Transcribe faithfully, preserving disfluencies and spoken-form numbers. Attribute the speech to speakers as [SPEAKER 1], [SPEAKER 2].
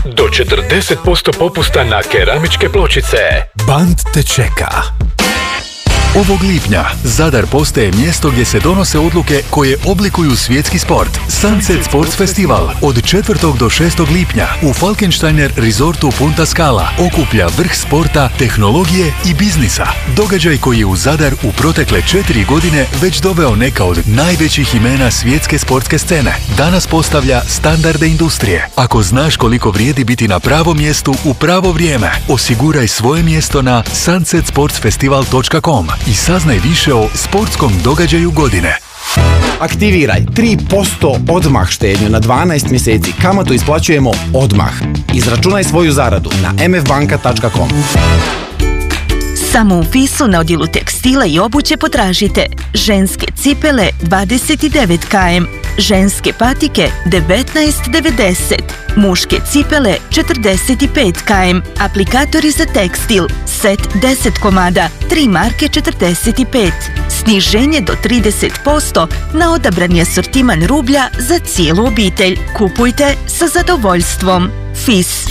[SPEAKER 1] do četrdeset posto popusta na keramičke pločice. Band te čeka.
[SPEAKER 2] Ovog lipnja Zadar postaje mjesto gdje se donose odluke koje oblikuju svjetski sport. Sunset Sports Festival od četvrtog do šestog lipnja u Falkensteiner Resortu Punta Scala okuplja vrh sporta, tehnologije i biznisa. Događaj koji je u Zadar u protekle četiri godine već doveo neka od najvećih imena svjetske sportske scene. Danas postavlja standarde industrije. Ako znaš koliko vrijedi biti na pravom mjestu u pravo vrijeme, osiguraj svoje mjesto na sunset sports festival točka com i saznaj više o sportskom događaju godine.
[SPEAKER 3] Aktiviraj tri posto odmah štednju na dvanaest mjeseci. Kamatu isplaćujemo odmah. Izračunaj svoju zaradu na em ef banka tačka com.
[SPEAKER 4] Samo u Fisu na odjelu tekstila i obuće potražite ženske cipele dvadeset devet kilograma, ženske patike devetnaest devedeset, muške cipele četrdeset pet kilograma, aplikatori za tekstil, set deset komada, tri marke četrdeset pet, sniženje do trideset posto na odabrani asortiman rublja za cijelu obitelj. Kupujte sa zadovoljstvom. Fis.